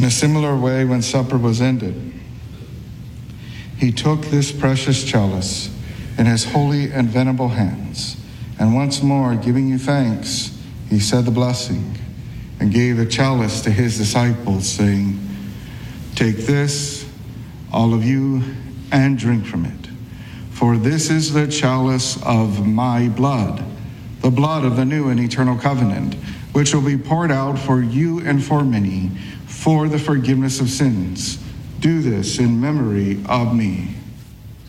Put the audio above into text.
a similar way, when supper was ended, he took this precious chalice in his holy and venerable hands, and once more, giving you thanks, he said the blessing and gave the chalice to his disciples, saying, "Take this, all of you, and drink from it. For this is the chalice of my blood, the blood of the new and eternal covenant, which will be poured out for you and for many for the forgiveness of sins. Do this in memory of me."